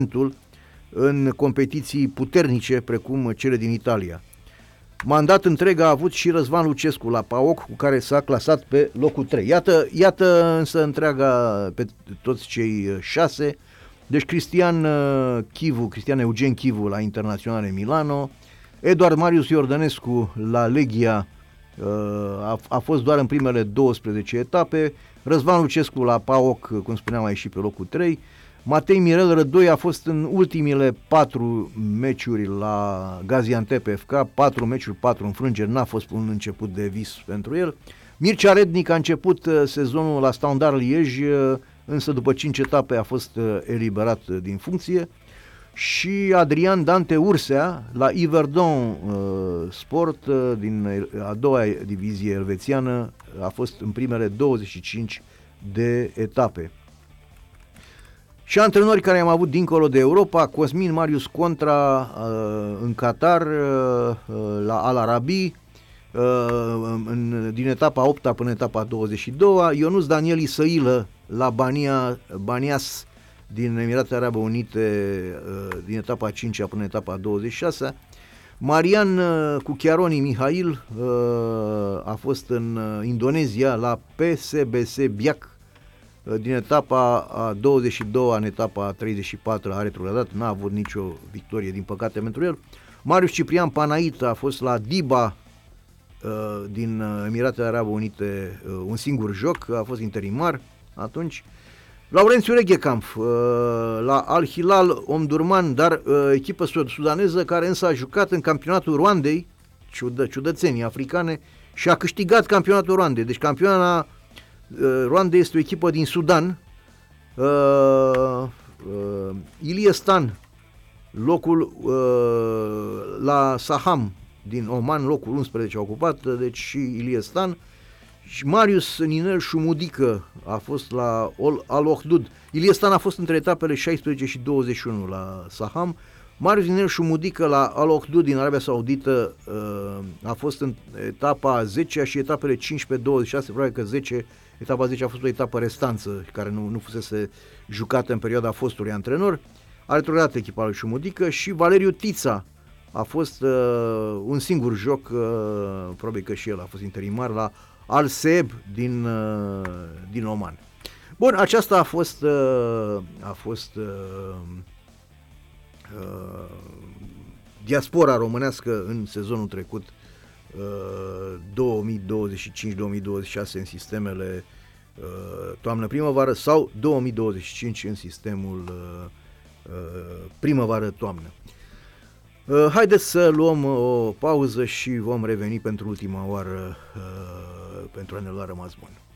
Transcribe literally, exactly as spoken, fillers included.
în competiții puternice precum cele din Italia. Mandat întreg a avut și Răzvan Lucescu la PAOK, cu care s-a clasat pe locul trei. Iată, iată însă întreaga pe toți cei șase. Deci Cristian Chivu, Cristian Eugen Chivu la Internaționale Milano, Eduard Marius Iordănescu la Leghia a, a fost doar în primele douăsprezece etape, Răzvan Lucescu la PAOK, cum spuneam, a ieșit pe locul trei, Matei Mirel Rădoi a fost în ultimile patru meciuri la Gaziantep F K, patru meciuri, patru înfrângeri, n-a fost un început de vis pentru el. Mircea Rednic a început sezonul la Standard Liege, însă după cinci etape a fost eliberat din funcție. Și Adrian Dante Ursea la Yverdon uh, Sport uh, din a doua divizie elvețiană a fost în primele douăzeci și cinci de etape. Și antrenori care am avut dincolo de Europa: Cosmin Marius Contra uh, în Qatar, uh, la Al Arabi, uh, în, din etapa opta până etapa douăzeci și doi, Ionuț Daniel Isăilă la Bania, Banias din Emiratele Arabe Unite, uh, din etapa a cincea până etapa a douăzeci și șase, Marian uh, Cuchiaroni Mihail uh, a fost în uh, Indonezia la P S B S Biak, din etapa a douăzeci și doi în etapa a treizeci și patru a retrogradat, n-a avut nicio victorie din păcate pentru el. Marius Ciprian Panait a fost la Diba din Emiratele Arabe Unite un singur joc, a fost interimar atunci. Laurențiu Reghekamp la Al Hilal Omdurman, dar echipă sudaneză care însă a jucat în campionatul Rwandei, ciudă, ciudățenii africane, și a câștigat campionatul Rwandei. Deci campioana Rwanda este o echipă din Sudan. uh, uh, Ilie Stan locul uh, la Saham din Oman, locul unsprezece a ocupat, deci și Ilie Stan. Și Marius Ninel Șumudică a fost la Al Ohdud. Ilie Stan a fost între etapele șaisprezece și douăzeci și unu la Saham. Marius Ninel Șumudică la Al Ohdud din Arabia Saudită uh, a fost în etapa zece și etapele cincisprezece douăzeci și șase, probabil că zece, etapa zece a fost o etapă restanță care nu, nu fusese jucată în perioada fostului antrenor. A retrogradat echipa lui Șumudică. Și Valeriu Tița a fost uh, un singur joc, uh, probabil că și el a fost interimar la Al Seeb din, uh, din Oman. Bun, aceasta a fost uh, a fost uh, uh, diaspora românească în sezonul trecut, uh, două mii douăzeci și cinci două mii douăzeci și șase în sistemele uh, toamnă-primăvară sau două mii douăzeci și cinci în sistemul uh, uh, primăvară-toamnă. Uh, haideți să luăm o pauză și vom reveni pentru ultima oară uh, pentru a ne lua rămas bun.